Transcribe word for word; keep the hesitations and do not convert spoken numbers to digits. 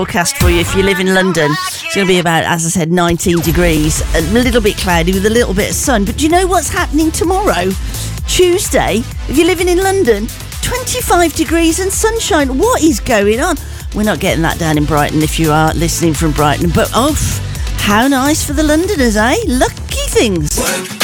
Forecast for you if you live in London. It's going to be about, as I said, nineteen degrees, a little bit cloudy with a little bit of sun. But do you know what's happening tomorrow? Tuesday, if you're living in London, twenty-five degrees and sunshine. What is going on? We're not getting that down in Brighton if you are listening from Brighton. But oh, how nice for the Londoners, eh? Lucky things.